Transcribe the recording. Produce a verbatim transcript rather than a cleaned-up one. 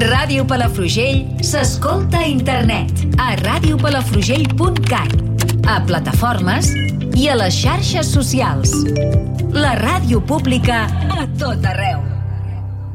Ràdio Palafrugell s'escolta a internet a ràdio palafrugell punt cat, a plataformes i a les xarxes socials. La ràdio pública a tot arreu.